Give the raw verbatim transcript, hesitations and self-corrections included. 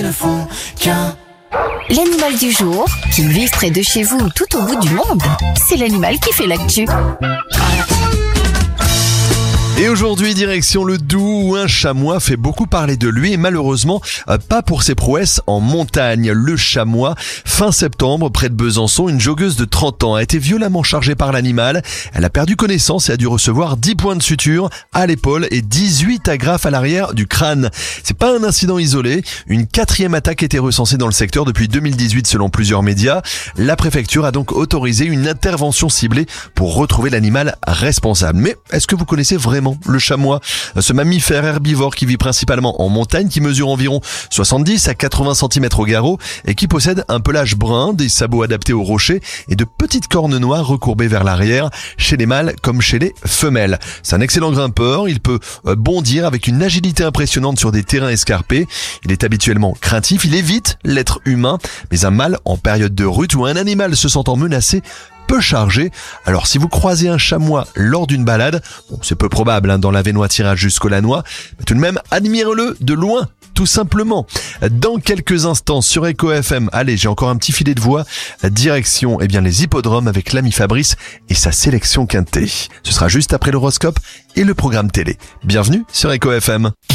ne font qu'un. L'animal du jour, qu'il vive près de chez vous ou tout au bout du monde, c'est l'animal qui fait l'actu. Et aujourd'hui, direction le Doubs, où un chamois fait beaucoup parler de lui et malheureusement euh, pas pour ses prouesses en montagne. Le chamois, fin septembre, près de Besançon, une joggeuse de trente ans a été violemment chargée par l'animal. Elle a perdu connaissance et a dû recevoir dix points de suture à l'épaule et dix-huit agrafes à l'arrière du crâne. C'est pas un incident isolé. Une quatrième attaque a été recensée dans le secteur depuis deux mille dix-huit selon plusieurs médias. La préfecture a donc autorisé une intervention ciblée pour retrouver l'animal responsable. Mais est-ce que vous connaissez vraiment le chamois, ce mammifère herbivore qui vit principalement en montagne, qui mesure environ soixante-dix à quatre-vingts centimètres au garrot et qui possède un pelage brun, des sabots adaptés aux rochers et de petites cornes noires recourbées vers l'arrière, chez les mâles comme chez les femelles. C'est un excellent grimpeur, il peut bondir avec une agilité impressionnante sur des terrains escarpés. Il est habituellement craintif, il évite l'être humain, mais un mâle en période de rut ou un animal se sentant menacé peu chargé. Alors si vous croisez un chamois lors d'une balade, bon, c'est peu probable hein, dans la Vénois tirage jusqu'au Lannoy, mais tout de même admirez-le de loin, tout simplement. Dans quelques instants sur Echo F M, allez, j'ai encore un petit filet de voix, direction eh bien les hippodromes avec l'ami Fabrice et sa sélection quintée. Ce sera juste après l'horoscope et le programme télé. Bienvenue sur Echo F M.